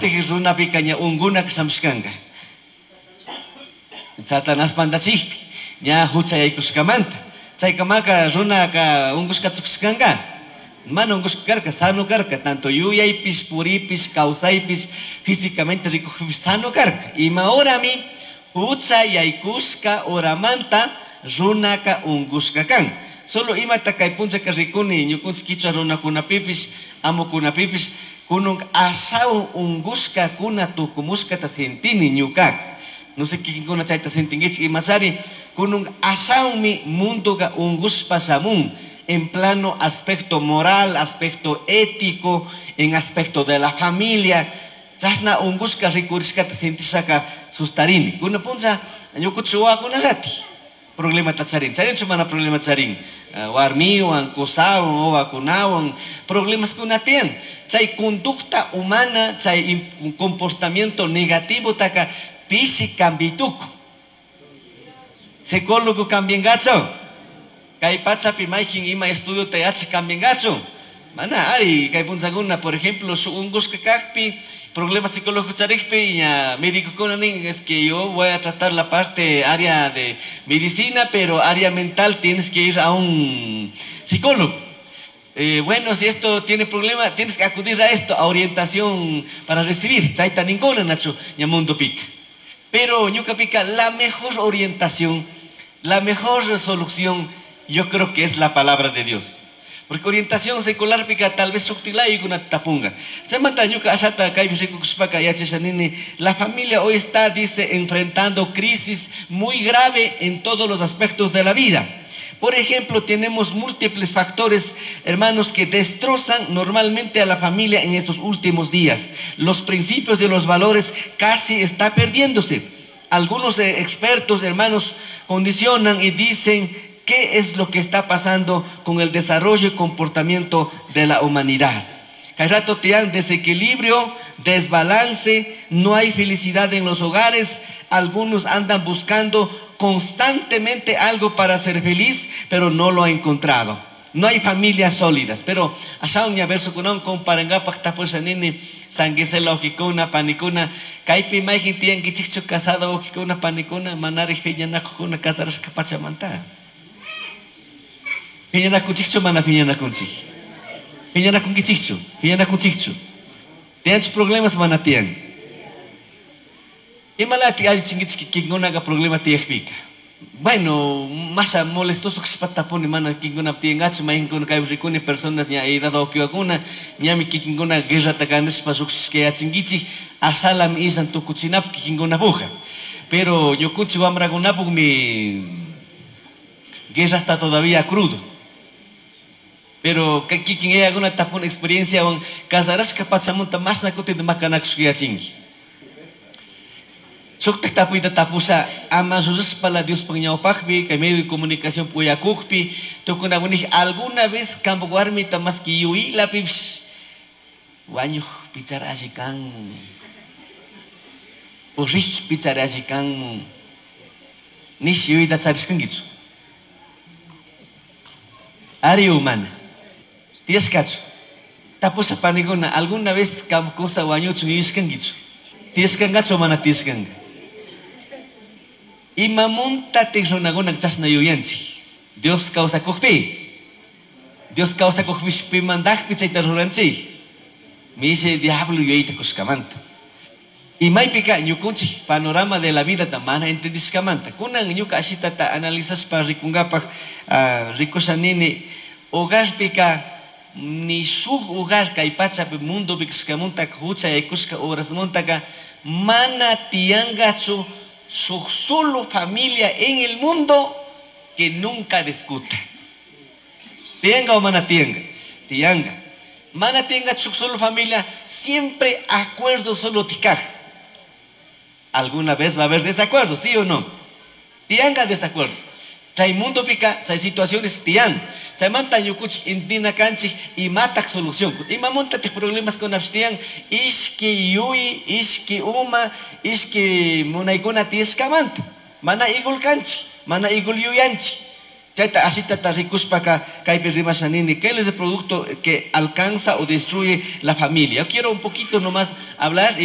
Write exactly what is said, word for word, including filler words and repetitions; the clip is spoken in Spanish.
aparte que runa picaña unguna que samskanga Satanás pandachik ña hucha yaykuskamanta chaykamaka runa ka unguskatsuskanga mana ungushkarka sano karka tanto yuyaypis puripis kausaypis físicamente rikukpis sano karka ima orami hucha yaykuska oramanta runaka unguska kan solo imata kay punchaka rikuni ñukunchik kichwa runakunapipis amukunapipis kunung asaw unguska kuna tukumuskata sentini ñukaka no sé quién con la chaita sentingich y masari con un asaumi mundo ga ungus pasamun en plano aspecto moral, aspecto ético, en aspecto de la familia. Chasna ungus ka rikuris ka sentisaka sustarini. Kuna punsa nyukutsuwa kuna lati. Problema tatsarin. Sarin cuma problema tatsarin. Warmiwan, kusawan, wakunawan, problemas kunatian. Chay conducta humana, chay comportamiento negativo taka pisi cambituco psicólogo cambien gacho kay pacha pimaikin ima estudio T H cambien gacho mana ari kay punsaguna por ejemplo su ungus kakpi problemas psicológicos charikpi ya médico konaning es que yo voy a tratar la parte área de medicina pero área mental tienes que ir a un psicólogo. Eh, bueno, si esto tiene problema tienes que acudir a esto a orientación para recibir chaita ninguna nacho ñamundo pica. Pero ñucapica, la mejor orientación, la mejor resolución, yo creo que es la palabra de Dios. Porque orientación secular pica tal vez suctila y una tapunga. Se manta ñuca ashata la familia hoy está, dice, enfrentando crisis muy grave en todos los aspectos de la vida. Por ejemplo, tenemos múltiples factores, hermanos, que destrozan normalmente a la familia en estos últimos días. Los principios y los valores casi están perdiéndose. Algunos eh, expertos, hermanos, condicionan y dicen qué es lo que está pasando con el desarrollo y comportamiento de la humanidad. Cada rato tienen desequilibrio, desbalance, no hay felicidad en los hogares. Algunos andan buscando constantemente algo para ser feliz, pero no lo ha encontrado. No hay familias sólidas. Pero allá un verso con comparangapak tapusanini sanguesela okikuna panikuna kaipi maijin tian kichicho casado okikuna panikuna manari piñanakuna casaras kapachamanta. Piñanakuchicho mana piñanakunchi. Piñanakun kichicho, piñanakunchicho. Tienen problemas manatian. Y malati hay chingitos que kinguna ga problema tiekpika. Bueno, más molestoso que se patapone mana kinguna tiengacho main con kai rikuni personas nya edad o kiwakuna nya mi kinguna guerra taganes pasux que chingichi asalam isan tu kuchinap kinguna buja. Pero yo kuchi wamragunapuk mi guerra está todavía crudo. Pero que king ella alguna tapón experiencia on casarás kapachamunta más na kote de makanak chingi. Sukta tapuita tapusa ama sus pala Dios pagñaupakpi que medio de comunicación puya kukpi tokuna bunih alguna vez campo guarmi tamas ki yui la pips wanyu bicara ajikan urih bicara ajikan nish yui da tsariskan gitu ari humana tias kacu tapusa paniguna alguna vez campo cosa wanyu chungiskan gitu tias kan gacho mana tias kan y mamunta texonagona chasna yuyanchi. Dios causa cochpi. Dios causa cochpi pimandak pichaita ruranchi. Me dice diablo yuita cuscamanta. Y mai pica ñukunchi panorama de la vida tamana entendiscamanta. Kunan ñuka asita ta analizas pa rikungapa rikosanini hogar pica ni su hogar kaipacha pe mundo bixcamunta hucha yakuska horas montaka mana tiangachu su solo familia en el mundo que nunca discuta. Tenga o mana tenga, tenga. Mana tenga su solo familia siempre acuerdo solo ticaj. Alguna vez va a haber desacuerdos, ¿sí o no? Tenga desacuerdos. Chay mundo pica, chay situaciones tian. Chay manta yukuch indina canchi y mata solución. Y mamonta te problemas con abstian. Iski yui, iski uma, iski munaikuna tieskamanta. Mana igul canchi, mana igul yuyanchi. Chayta asita ta rikuspa ka kaipe rimasanini. ¿Qué es el producto que alcanza o destruye la familia? Yo quiero un poquito nomás hablar.